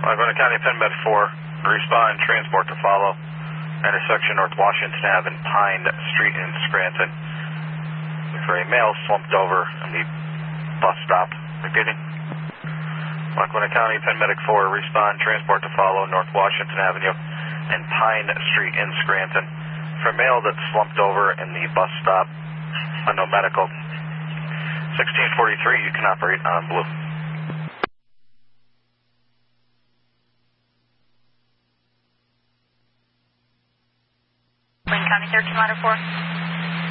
Laguna County, Penn Med 4, respond, transport to follow, intersection North Washington Ave and Pine Street in Scranton. For a male slumped over in the bus stop. Repeating. Laguna County, Penn Medic 4, respond, transport to follow, North Washington Avenue and Pine Street in Scranton. For a male that's slumped over in the bus stop, no medical. 1643, you can operate on blue. Wayne County 13 Ladder 4.